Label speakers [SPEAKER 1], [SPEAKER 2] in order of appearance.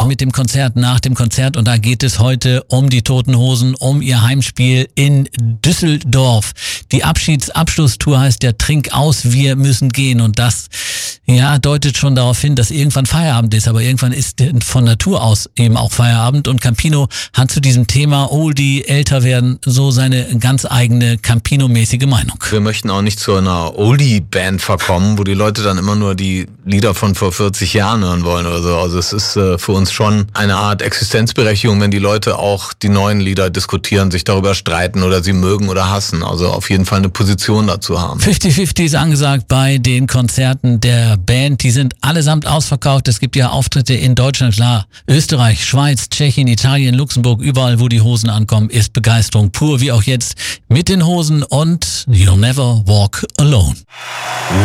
[SPEAKER 1] mit dem Konzert, nach dem Konzert. Und da geht es heute um die Toten Hosen, um ihr Heimspiel in Düsseldorf. Die Abschlusstour heißt ja Trink aus, wir müssen gehen. Und das, ja, deutet schon darauf hin, dass irgendwann Feierabend ist. Aber irgendwann ist von Natur aus eben auch Feierabend. Und Campino hat zu diesem Thema Oldie, älter werden, so seine ganz eigene Campino-mäßige Meinung.
[SPEAKER 2] Wir möchten auch nicht zu einer Oldie-Band verkommen, wo die Leute dann immer nur die Lieder von vor 40 Jahren hören wollen oder so. Also es ist für uns schon eine Art Existenzberechtigung, wenn die Leute auch die neuen Lieder diskutieren, sich darüber streiten oder sie mögen oder hassen. Also auf jeden Fall eine Position dazu haben.
[SPEAKER 1] 50-50 ist angesagt bei den Konzerten der Band. Die sind allesamt ausverkauft. Es gibt ja Auftritte in Deutschland, klar, Österreich, Schweiz, Tschechien, Italien, Luxemburg, überall, wo die Hosen ankommen, ist Begeisterung pur, wie auch jetzt mit den Hosen und You'll Never Walk Alone.